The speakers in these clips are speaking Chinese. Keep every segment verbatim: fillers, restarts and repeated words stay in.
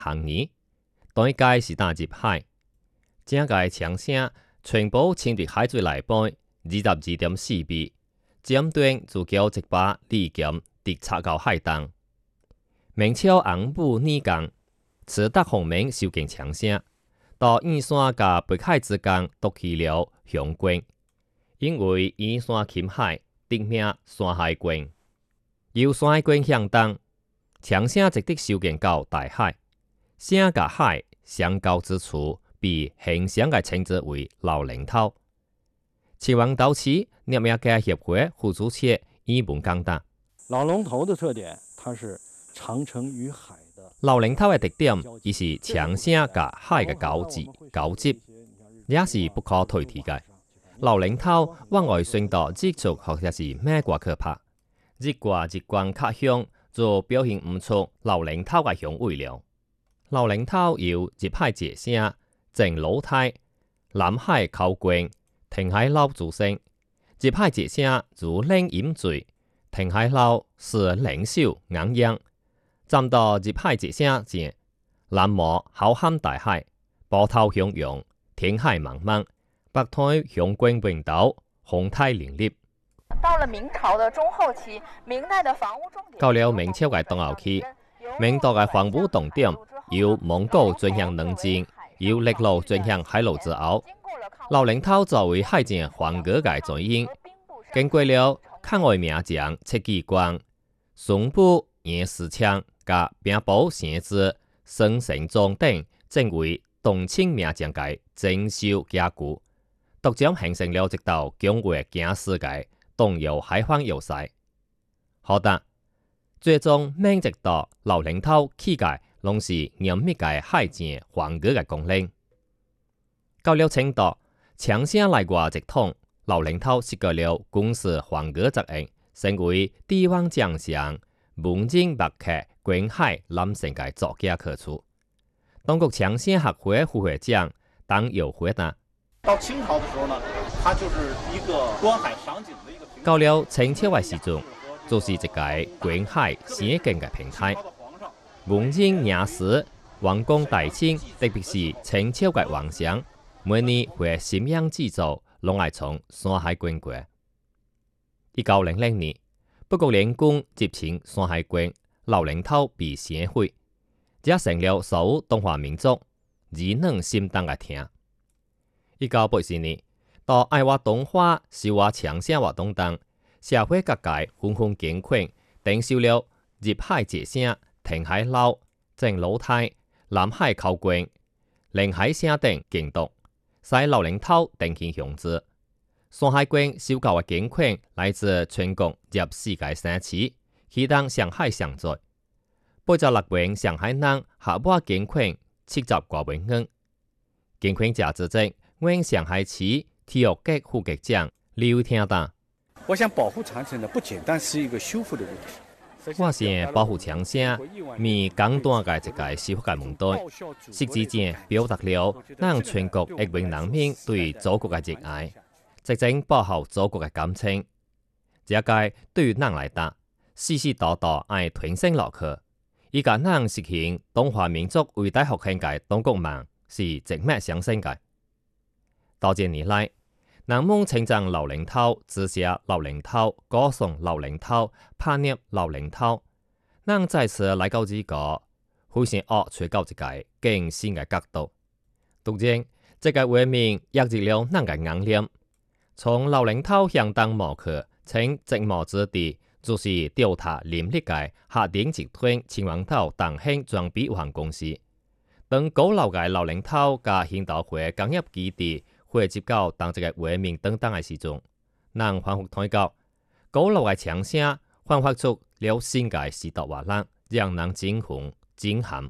行年，对界是打入海，整个枪声全部浸入海水内部，二十二点四米，尖端自叫一把利剑直插到海洞。明朝红布泥工，持得方面受见枪声，到燕山甲北海之间夺去了雄关，因为燕山侵海，得名山海关。由山海关向东，枪声直直收见到大海，声甲海相交之处，被形象嘅称之为老龙头。秦王岛市聂名嘅协会副主席伊文讲答： 老龙头的特点，它是长城与海的。 老龙头嘅特点，伊是枪声甲海嘅交织交接，也是不可推脱嘅。老龙头往外宣导接触或者是美国可怕。日挂日光较香，就表现唔出老龙头嘅香味了。老龙头由入海界声、正老太、南海口关、停海捞组成。入海界声如冷饮醉，停海捞是冷笑硬硬。站到入海界声前，南摩浩瀚大海，波涛汹涌，天海茫茫，北台雄关永岛，红泰林立。 到了明朝的中后期，明代的房屋重点到了明朝嘅中后期，明代嘅房屋重点由蒙古转向南京，由陆路转向海路之后，老龙头作为海前皇阁嘅转因，经过了抗外名将戚继光、孙布、严思强甲兵部县知孙承宗等，正为东清名将嘅征收加固，独将形成了一道强越惊世嘅东游海防优势。好的，最终每一道老龙头起界，拢是严密嘅海前皇阁嘅功能。到了清代，枪声来外一统，老龙头失去了军事皇阁责任，成为帝王将相、文人墨客、观海揽胜嘅作家去处。中国枪声学会副会长当有回答： 到清朝的时候呢，它就是一个观海赏景的一个。 到了清朝嘅时阵，就是一个观海写景嘅平台。文人雅士、王公大卿，特别是清朝嘅皇上，每年会심养制作，拢爱从山海关过。一九零零年，北国联军入侵山海关，老龙头被烧毁，这成了所有中华民族热暖心动嘅听。一九八四年，到爱画动画、收画枪声活动中，社会各界纷纷捐款，订收了入海界声、停海捞、正老太、南海口关、临海声等行动，使老龙头定期雄姿。山海关收购嘅捐款来自全国入世界城市，希望上海上载。八十六名上海人合拨捐款七十多万元。捐款者之中，原上海市体育局副局长刘天达。 我想保护长城呢，不简单是一个修复的问题。 我想保护长城，咪简单嘅一个修复嘅问题，实际上表达了咱全国一名人民对祖国嘅热爱，真正保护祖国嘅感情。这个对于咱来讲，世世代代爱传承落去，以甲咱实现中华民族伟大复兴嘅中国梦是一脉相承嘅。多少年来，人们称赞老龙头、指写老龙头、歌颂老龙头、拍捏老龙头。咱再次来到这个，非常恶找到一个更新的角度。当然，这个画面压制了咱的眼念。从老龙头向东望去，呈寂寞之地，就是调查林立嘅下顶集团秦皇岛东兴装备有限公司。当古老嘅老龙头甲兴岛会工业基地汇集到当一个画面等等的时阵，咱反复睇到古老嘅枪声，焕发出了新嘅时代活力，让人惊魂惊撼。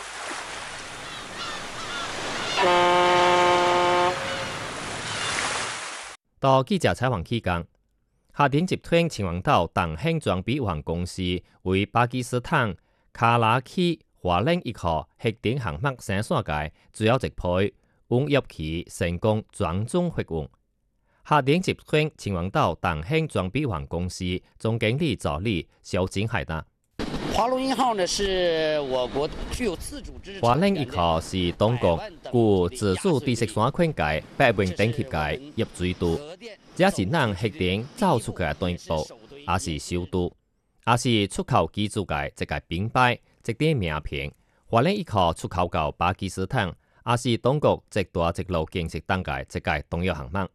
到记者采访期间，下顶集团秦皇岛东兴装备有限公司为巴基斯坦卡拉奇华冷一号核电项目生产嘅主要一批运入期成功转中货运。下顶集团秦皇岛东兴装备有限公司总经理助理肖景海达： 华龙一号呢是我国具有自主知识。 华龙一号是中国具自主知识产权界百名等级界入水度，这是咱核电走出去的第一步，也是首都，也是出口技术界一个品牌，一个名片。华龙一号出口到巴基斯坦，也是中国一大一路建设当界一个重要项目。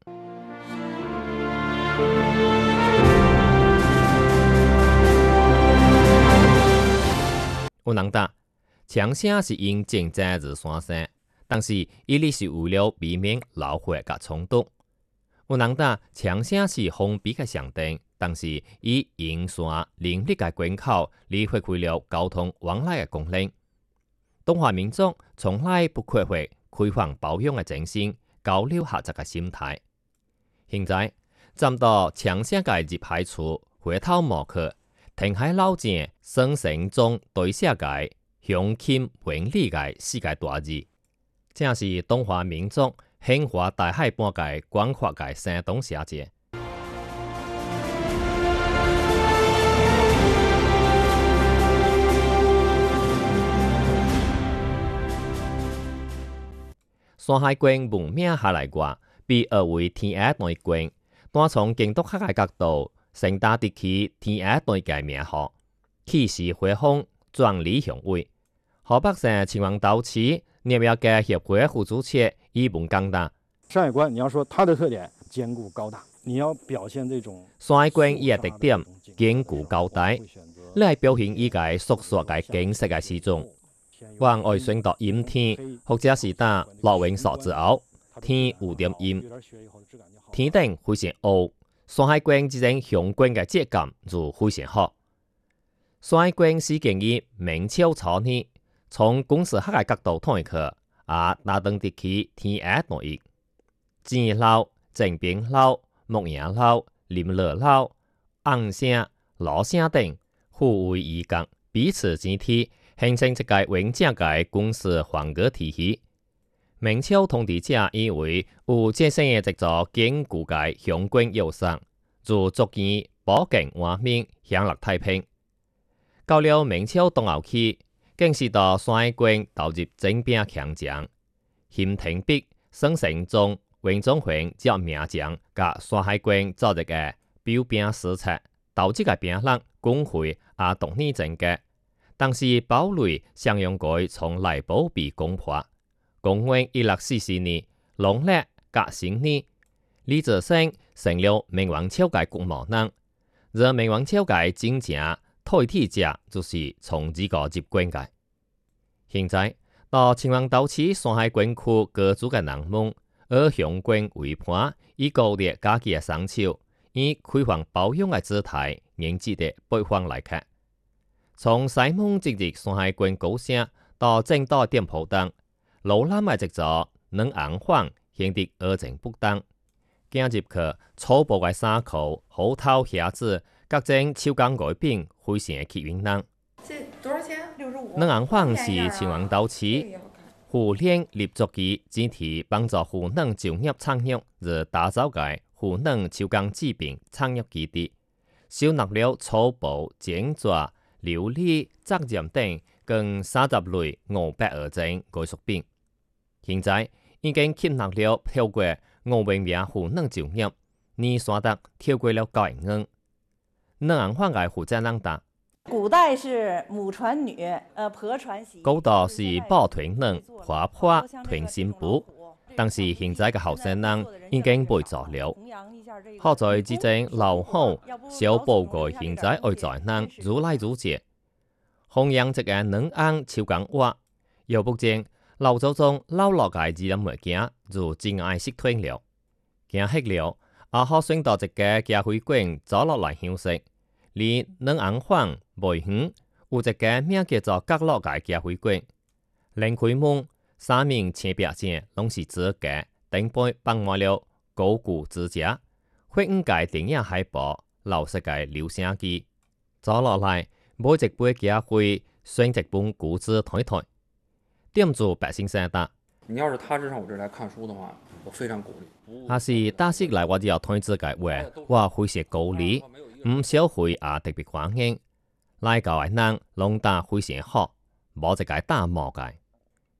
有人答，枪声是因竞争而产生，但是伊哩是为了避免流血甲冲突。有人答，枪声是封闭嘅上灯，但是以引线连力嘅关口，而发挥了交通往来嘅功能。中华民族从来不缺乏开放包容嘅精神，交流合作嘅心态。现在站到枪声嘅入海处，回头望去。填海老正生成中对世界胸襟文理嘅世界大字，正是中华民族兴华大海半界广阔嘅山东写者。山海关闻名下来外，被誉为天涯内关，单从经督学嘅角度。成大地区天涯对界名号，气势恢宏，壮丽雄伟。河北省秦皇岛市业业嘅协会副主席伊文讲答： 山海关，你要说它的特点坚固高大，你要表现这种山海关伊嘅特点坚固高大，你系表现伊嘅肃肃嘅景色嘅时钟，往外选择阴天，或者是打落云扫之后，天有点阴，天顶非常黑。山海关这种雄关嘅质感就非常好。山海关始建于明朝初年，从军事学嘅角度睇去，啊，大东地区天涯内域，錢樓、正邊樓、牧羊樓、林樂樓、昂聲、羅聲等互為異角，彼此接貼，形成一個完整嘅軍事防禦體系。明朝統治者以為有這些嘅一座堅固嘅雄關要塞，就逐漸保境安民，享樂太平。到了明朝東後期，更是到山海關投入整兵強將，咸廷弼、沈成宗、袁宗煥接名將，甲山海關做一個標兵史冊，導致個兵力軍費也獨立增加。但是堡壘襄陽街從內部被攻破。公元一六四四年，農曆甲辛年，李自成成了明王朝嘅國務人。而明王朝嘅真正代替者就是從這個入關嘅。現在到秦皇島市山海關區居住嘅人們，而向關為伴，以高烈家己嘅雙手，以開放包容嘅姿態，迎接嘅北方來客。從西門直入山海關高城到正道店鋪等。路南嘅一座兩紅坊顯得二正不等，行入去粗暴嘅衫褲、好頭鞋子、各種手工藝品，非常吸引人。 這多少錢？六十五。 兩紅坊是秦皇島市婦聯立足期整體幫助婦女就業產業而打造嘅婦女手工製品產業基地，收納了粗布、剪紙、琉璃、責任等共三十類五百二種藝術品。現在已經吸納了超過五百名婦女就業，年收入超過了九億元。兩紅坊嘅負責人答： 古代是母傳女，呃婆傳媳。 古代是抱團人，婆婆團新婦，但是現在嘅後生人已經不做了。好在這種老好小報告現在愛在人如來如接，弘揚這個兩岸手工畫，又不見。老祖宗老落嘅自然物件就真愛識退了，行黑了，也可選到一個家會館走落來休息。離兩紅坊未遠，有一個名叫做角落嘅家會館，連開門三面牆壁上攏是字架，頂背綁滿了高古字架，血五界電影海報，老式嘅留聲機。走落來，每一杯家會選一本古字睇睇。店主白先生答： 你要是他是上我這兒來看書的話，我非常鼓勵。 還是大師來我這要推薦嘅話，我非常鼓勵，唔少會也特別歡迎。 來教嘅人弄得非常好，冇一個打磨嘅。